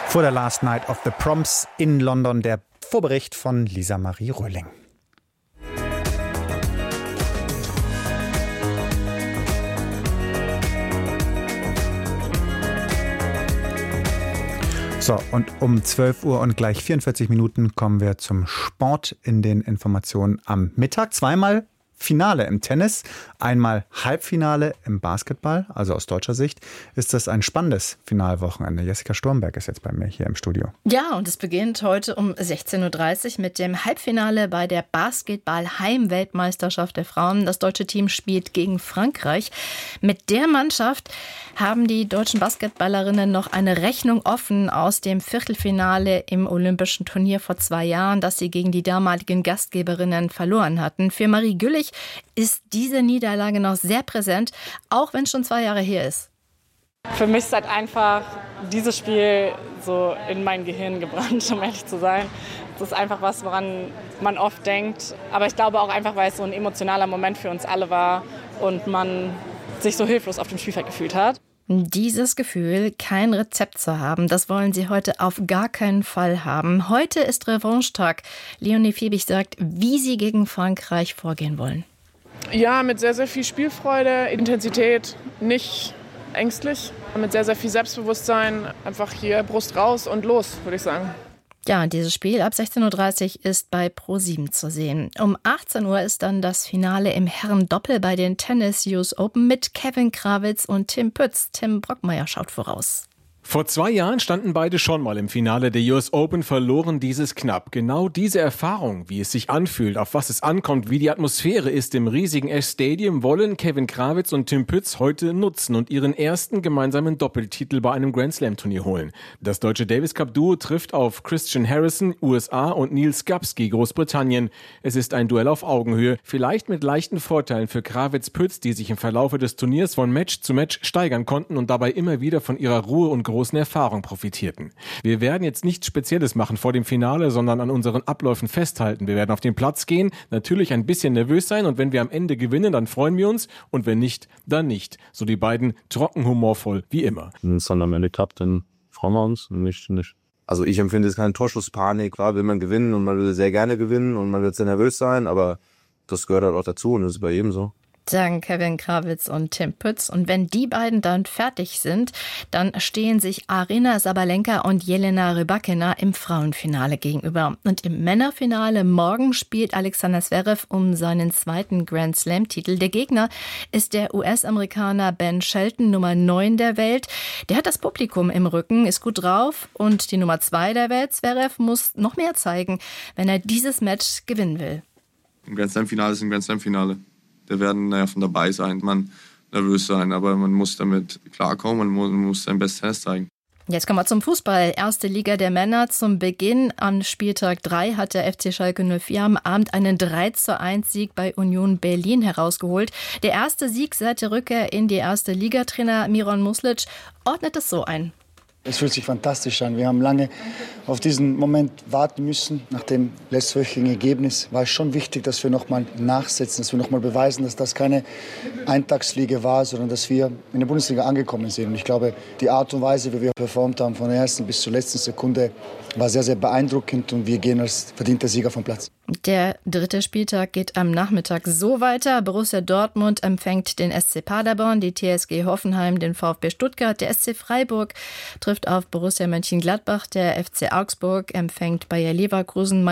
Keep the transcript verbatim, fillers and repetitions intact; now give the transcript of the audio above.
Vor der Last Night of the Proms in London der Vorbericht von Lisa Marie Röhling. So, und um zwölf Uhr und gleich vierundvierzig Minuten kommen wir zum Sport in den Informationen am Mittag. Zweimal Finale im Tennis, einmal Halbfinale im Basketball. Also aus deutscher Sicht ist das ein spannendes Finalwochenende. Jessica Sturmberg ist jetzt bei mir hier im Studio. Ja, und es beginnt heute um sechzehn Uhr dreißig mit dem Halbfinale bei der Basketball-Heim-Weltmeisterschaft der Frauen. Das deutsche Team spielt gegen Frankreich. Mit der Mannschaft haben die deutschen Basketballerinnen noch eine Rechnung offen aus dem Viertelfinale im Olympischen Turnier vor zwei Jahren, das sie gegen die damaligen Gastgeberinnen verloren hatten. Für Marie Güllich ist diese Niederlage noch sehr präsent, auch wenn es schon zwei Jahre her ist. Für mich ist halt einfach dieses Spiel so in mein Gehirn gebrannt, um ehrlich zu sein. Das ist einfach was, woran man oft denkt. Aber ich glaube auch einfach, weil es so ein emotionaler Moment für uns alle war und man sich so hilflos auf dem Spielfeld gefühlt hat. Dieses Gefühl, kein Rezept zu haben, das wollen sie heute auf gar keinen Fall haben. Heute ist Revanche-Tag. Leonie Fiebig sagt, wie sie gegen Frankreich vorgehen wollen. Ja, mit sehr, sehr viel Spielfreude, Intensität, nicht ängstlich. Mit sehr, sehr viel Selbstbewusstsein, einfach hier Brust raus und los, würde ich sagen. Ja, dieses Spiel ab sechzehn Uhr dreißig ist bei ProSieben zu sehen. Um achtzehn Uhr ist dann das Finale im Herrendoppel bei den Tennis U S Open mit Kevin Krawitz und Tim Pütz. Tim Brockmeier schaut voraus. Vor zwei Jahren standen beide schon mal im Finale der U S Open, verloren dieses knapp. Genau diese Erfahrung, wie es sich anfühlt, auf was es ankommt, wie die Atmosphäre ist im riesigen Ash Stadium, wollen Kevin Krawitz und Tim Pütz heute nutzen und ihren ersten gemeinsamen Doppeltitel bei einem Grand Slam Turnier holen. Das deutsche Davis Cup Duo trifft auf Christian Harrison, U S A, und Neil Skapski, Großbritannien. Es ist ein Duell auf Augenhöhe, vielleicht mit leichten Vorteilen für Krawitz-Pütz, die sich im Verlaufe des Turniers von Match zu Match steigern konnten und dabei immer wieder von ihrer Ruhe und großen Erfahrung profitierten. Wir werden jetzt nichts Spezielles machen vor dem Finale, sondern an unseren Abläufen festhalten. Wir werden auf den Platz gehen, natürlich ein bisschen nervös sein, und wenn wir am Ende gewinnen, dann freuen wir uns, und wenn nicht, dann nicht. So die beiden trocken humorvoll wie immer. Wenn es dann am Ende klappt, dann freuen wir uns, und nicht, nicht. Also ich empfinde es keine Torschusspanik. Klar will man gewinnen und man will sehr gerne gewinnen und man wird sehr nervös sein, aber das gehört halt auch dazu und das ist bei jedem so. Sagen Kevin Krawitz und Tim Pütz. Und wenn die beiden dann fertig sind, dann stehen sich Aryna Sabalenka und Jelena Rybakina im Frauenfinale gegenüber. Und im Männerfinale morgen spielt Alexander Zverev um seinen zweiten Grand Slam-Titel. Der Gegner ist der U S-Amerikaner Ben Shelton, Nummer neun der Welt. Der hat das Publikum im Rücken, ist gut drauf, und die Nummer zwei der Welt, Zverev, muss noch mehr zeigen, wenn er dieses Match gewinnen will. Ein Grand Slam-Finale ist ein Grand Slam-Finale. Da werden Nerven dabei sein, man nervös sein, aber man muss damit klarkommen, man muss, man muss sein Bestes Tennis zeigen. Jetzt kommen wir zum Fußball. Erste Liga der Männer. Zum Beginn an Spieltag drei hat der F C Schalke null vier am Abend einen drei zu eins Sieg bei Union Berlin herausgeholt. Der erste Sieg seit der Rückkehr in die erste Liga. Trainer Miron Muslic ordnet es so ein. Es fühlt sich fantastisch an. Wir haben lange auf diesen Moment warten müssen. Nach dem letztwöchigen Ergebnis war es schon wichtig, dass wir noch mal nachsetzen, dass wir noch mal beweisen, dass das keine Eintagsfliege war, sondern dass wir in der Bundesliga angekommen sind. Und ich glaube, die Art und Weise, wie wir performt haben, von der ersten bis zur letzten Sekunde, war sehr, sehr beeindruckend, und wir gehen als verdienter Sieger vom Platz. Der dritte Spieltag geht am Nachmittag so weiter. Borussia Dortmund empfängt den S C Paderborn, die T S G Hoffenheim den VfB Stuttgart, der S C Freiburg trifft auf Borussia Mönchengladbach, der F C Augsburg empfängt Bayer Leverkusen.